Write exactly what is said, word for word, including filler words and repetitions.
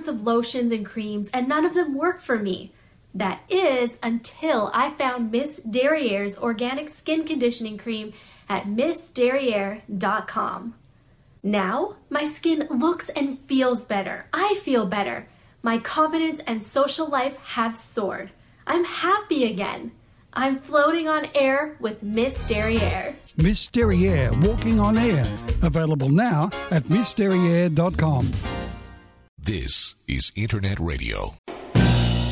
sorts of lotions and creams, and none of them work for me. That is until I found Miss Derriere's organic skin conditioning cream at miss derriere dot com. Now, my skin looks and feels better. I feel better. My confidence and social life have soared. I'm happy again. I'm floating on air with Miss Derriere. Miss Derriere, walking on air. Available now at miss derriere dot com. This is Internet Radio.